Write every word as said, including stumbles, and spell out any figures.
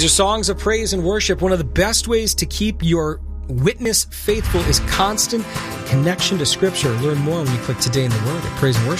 These are songs of praise and worship. One of the best ways to keep your witness faithful is constant connection to Scripture. Learn more when you click Today in the Word at praise and worship.